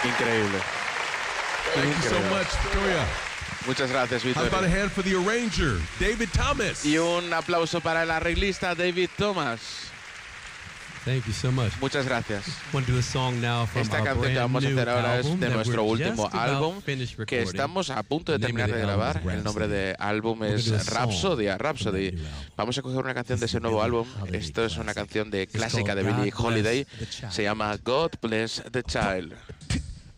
Increíble. Thank you so much, Victoria. Muchas gracias, How about a Victoria. hand for the arranger, David Thomas? Y un aplauso para el arreglista David Thomas. Thank you so much. Muchas gracias. Want to do a song now from Esta our canción que brand vamos a new hacer ahora es album de that nuestro we're último just about álbum finished que recording. estamos a punto de The name terminar of de the album grabar. is El nombre de álbum We're es gonna do a song Rhapsody. from Rhapsody. that new album. Vamos a coger una canción de ese nuevo álbum. Esto es una canción de clásica de called Billie God Holiday. Bless the Child. Se llama God Bless the Child.